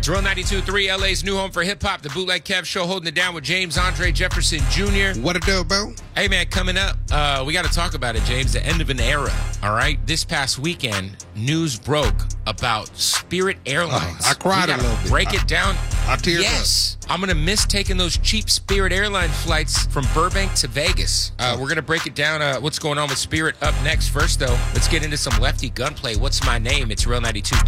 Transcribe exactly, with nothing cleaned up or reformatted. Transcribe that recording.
It's Real ninety-two point three, L A's new home for hip-hop. The Bootleg Kev Show, holding it down with James Andre Jefferson Junior What a do, bro? Hey, man, coming up, uh, we got to talk about it, James. The end of an era, all right? This past weekend, news broke about Spirit Airlines. Oh, I cried we a gotta little bit. break I, it down. I teared yes. up. I'm going to miss taking those cheap Spirit Airline flights from Burbank to Vegas. Uh, we're going to break it down, uh, what's going on with Spirit up next. First, though, let's get into some lefty gunplay. What's my name? It's Real ninety-two.